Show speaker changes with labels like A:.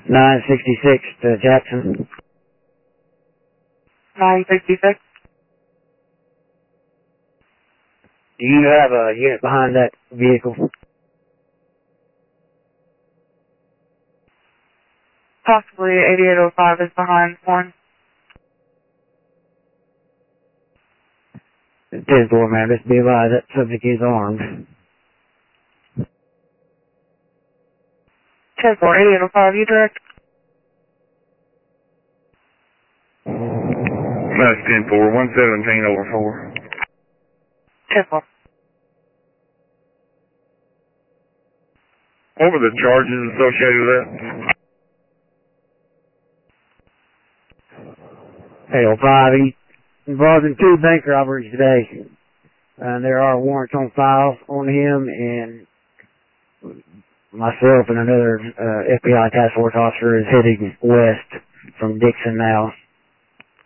A: 966 to Jackson.
B: 966.
A: Do you have a unit behind that vehicle?
B: Possibly 8805 is behind one.
A: 10-4, man. Just be advised that subject is armed.
B: 10-4, 8805, you direct?
C: That's 10-4, 117 over 4.
B: 10-4.
C: What were the charges associated with that?
A: Hey, 05, he's involved in 2 bank robberies today. There are warrants on file on him, and myself and another FBI task force officer is heading west from Dixon now.